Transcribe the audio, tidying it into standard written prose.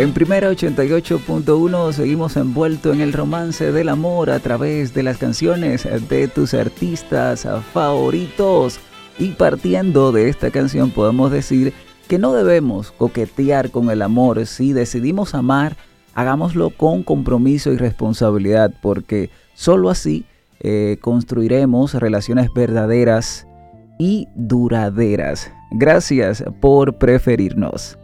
En Primera 88.1 seguimos envueltos en el romance del amor a través de las canciones de tus artistas favoritos. Y partiendo de esta canción podemos decir que no debemos coquetear con el amor. Si decidimos amar, hagámoslo con compromiso y responsabilidad, porque solo así construiremos relaciones verdaderas y duraderas. Gracias por preferirnos.